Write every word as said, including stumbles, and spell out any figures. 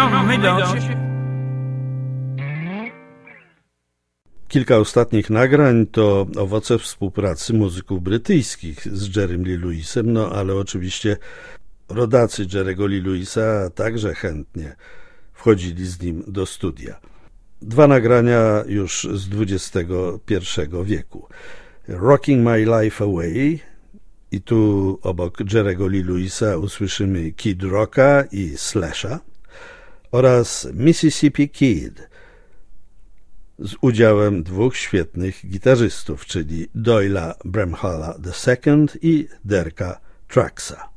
mamy, don't you? Kilka ostatnich nagrań to owoce współpracy muzyków brytyjskich z Jerrym Lee Lewisem, no ale oczywiście rodacy Jerry'ego Lee Lewisa także chętnie wchodzili z nim do studia. Dwa nagrania już z dwudziestego pierwszego wieku. Rocking My Life Away i tu obok Jerry'ego Lee Lewisa usłyszymy Kid Rocka i Slasha oraz Mississippi Kid z udziałem dwóch świetnych gitarzystów, czyli Doyla Bramhalla the second i Derka Trucksa.